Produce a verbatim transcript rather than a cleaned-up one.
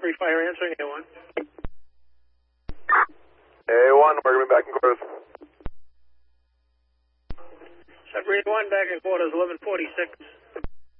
Sudbury Fire answering, A one. A one, we're going to be back in quarters. Sudbury A one, back in quarters, eleven forty-six.